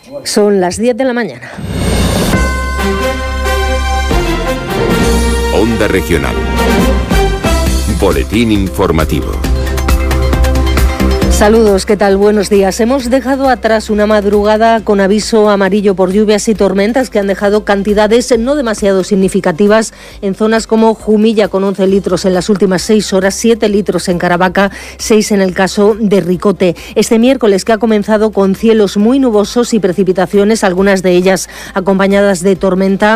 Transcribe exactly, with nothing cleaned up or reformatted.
Son las diez de la mañana. Onda Regional. Boletín informativo. Saludos, ¿qué tal? Buenos días. Hemos dejado atrás una madrugada con aviso amarillo por lluvias y tormentas que han dejado cantidades no demasiado significativas en zonas como Jumilla con once litros en las últimas seis horas, siete litros en Caravaca, seis en el caso de Ricote. Este miércoles que ha comenzado con cielos muy nubosos y precipitaciones, algunas de ellas acompañadas de tormenta,